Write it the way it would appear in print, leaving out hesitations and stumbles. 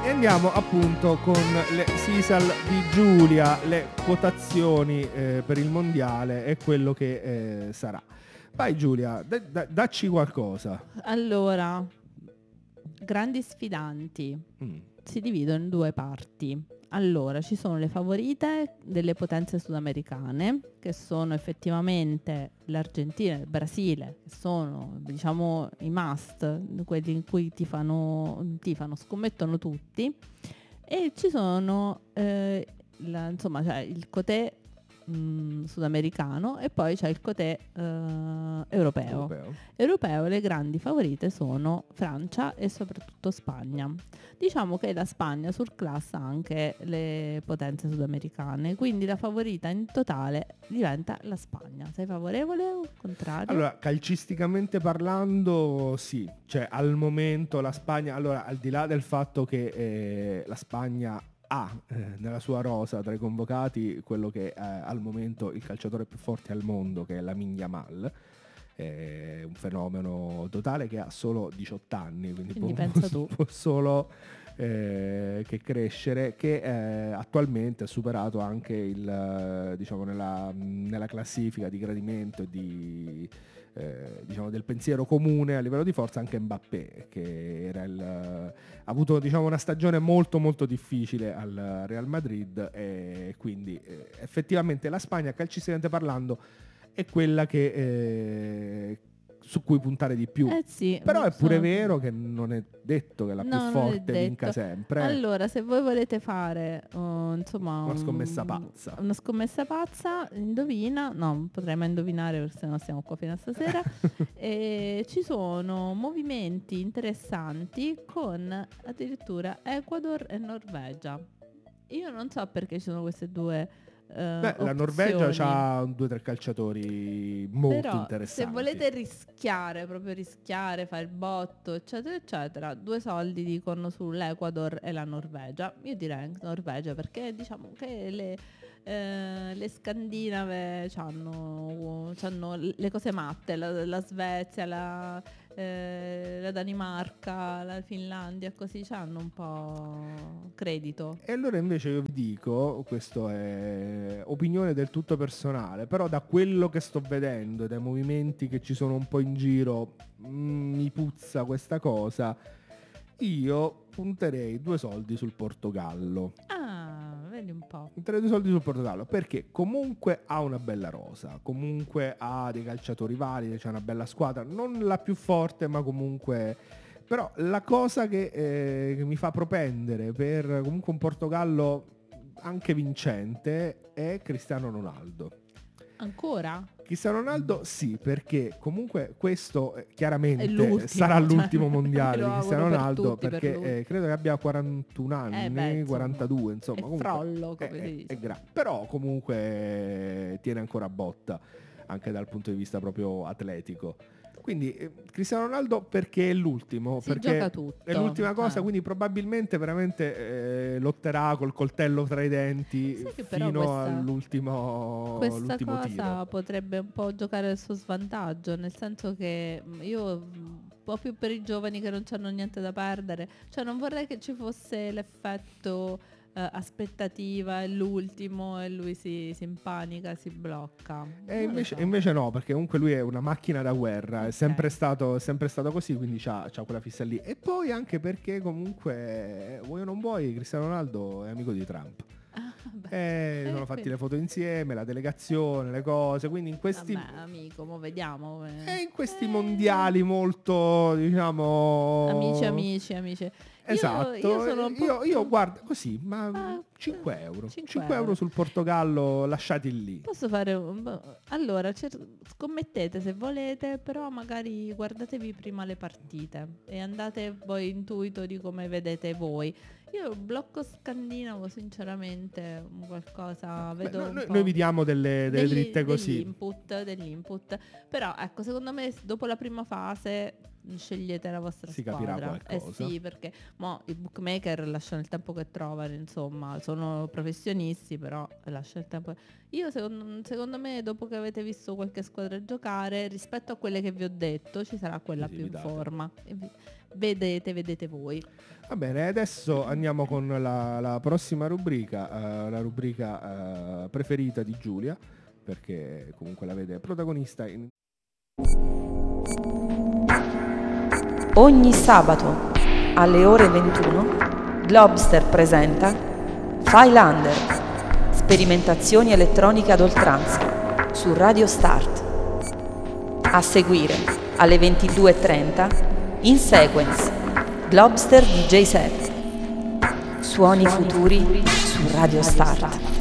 E andiamo appunto con le Sisal di Giulia, le quotazioni per il mondiale e quello che sarà. Vai Giulia, dacci qualcosa. Allora, grandi sfidanti si dividono in due parti. Allora, ci sono le favorite delle potenze sudamericane, che sono effettivamente l'Argentina e il Brasile, che sono, diciamo, i must, quelli in cui tifano, scommettono tutti. E ci sono, insomma, cioè il cotè sudamericano e poi c'è il cotè europeo. Le grandi favorite sono Francia e soprattutto Spagna. Diciamo che la Spagna surclassa anche le potenze sudamericane, quindi la favorita in totale diventa la Spagna. Sei favorevole o contrario? Allora, calcisticamente parlando, sì, cioè al momento la Spagna, allora al di là del fatto che la Spagna ha nella sua rosa tra i convocati quello che è al momento il calciatore più forte al mondo, che è Lamine Yamal, un fenomeno totale che ha solo 18 anni, quindi pensa tu. può solo che crescere, che attualmente ha superato anche il diciamo nella classifica di gradimento e di diciamo del pensiero comune a livello di forza anche Mbappé, che era ha avuto diciamo una stagione molto molto difficile al Real Madrid, e quindi effettivamente la Spagna calcisticamente parlando è quella che su cui puntare di più. Sì, però è pure vero che non è detto che la più forte vinca sempre. Allora, se voi volete fare insomma una scommessa pazza, indovina, no, potrei mai indovinare perché sennò stiamo qua fino a stasera. Ci sono movimenti interessanti con addirittura Ecuador e Norvegia. Io non so perché ci sono queste due la Norvegia ha 2 o 3 calciatori molto però, interessanti. se volete proprio rischiare, fare il botto, eccetera, eccetera, 2 soldi dicono sull'Ecuador e la Norvegia. Io direi Norvegia perché diciamo che le scandinave c'hanno le cose matte, la Svezia, la Danimarca, la Finlandia, così c'hanno un po' credito. E allora invece io vi dico, questo è opinione del tutto personale, però da quello che sto vedendo e dai movimenti che ci sono un po' in giro, mi puzza questa cosa. Io punterei 2 soldi sul Portogallo. Vedi un po'. Punterei 2 soldi sul Portogallo perché comunque ha una bella rosa, comunque ha dei calciatori validi, c'è una bella squadra, non la più forte ma comunque. Però la cosa che mi fa propendere per comunque un Portogallo anche vincente è Cristiano Ronaldo. Ancora? Cristiano Ronaldo sì, perché comunque questo chiaramente È sarà l'ultimo mondiale di Cristiano per Ronaldo, tutti, perché per credo che abbia 41 anni, 42 insomma. È Comunque frollo, come si dice. però comunque tiene ancora botta anche dal punto di vista proprio atletico. Quindi Cristiano Ronaldo perché è l'ultimo, Si perché gioca tutto. è l'ultima cosa, quindi probabilmente veramente lotterà col coltello tra i denti fino all'ultimo questa cosa tiro. Potrebbe un po' giocare al suo svantaggio, nel senso che io un po' più per i giovani che non hanno niente da perdere, cioè non vorrei che ci fosse l'effetto aspettativa, è l'ultimo e lui si impanica, si blocca. E invece no, perché comunque lui è una macchina da guerra, è sempre stato così, quindi c'ha quella fissa lì. E poi anche perché comunque, vuoi o non vuoi, Cristiano Ronaldo è amico di Trump. Sono fatti le foto insieme, la delegazione, le cose, quindi in questi amico, mo vediamo. in questi mondiali molto, diciamo, amici. Esatto, io guardo così, ma 5 euro sul Portogallo lasciati lì. Posso fare allora, scommettete se volete, però magari guardatevi prima le partite e andate poi intuito di come vedete voi. Io blocco scandinavo sinceramente qualcosa vedo noi vi diamo delle dritte così, dell'input, però ecco, secondo me dopo la prima fase scegliete la vostra si squadra. capirà qualcosa. Sì, perché i bookmaker lasciano il tempo che trovano, insomma, sono professionisti, però lasciano il tempo. Io secondo me dopo che avete visto qualche squadra giocare, rispetto a quelle che vi ho detto, ci sarà quella più in forma. vedete voi. Va bene, adesso andiamo con la prossima rubrica, la rubrica preferita di Giulia, perché comunque la vede protagonista in... Ogni sabato alle ore 21 Globster presenta Phylander, sperimentazioni elettroniche ad oltranza su Radio Start. A seguire alle 22:30 In Sequence Globster DJ Set. Suoni futuri su Radio Start.